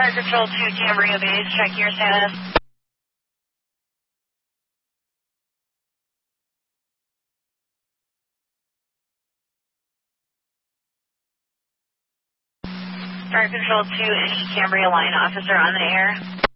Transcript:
Fire Control 2, Camarillo Base, check your status. Fire Control 2, any Camarillo line officer on the air?